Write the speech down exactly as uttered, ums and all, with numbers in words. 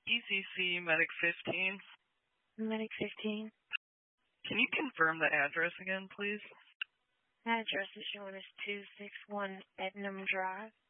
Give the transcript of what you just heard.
E C C Medic fifteen. Medic fifteen. Can you confirm the address again, please? Address is shown as two six one Ednam Drive.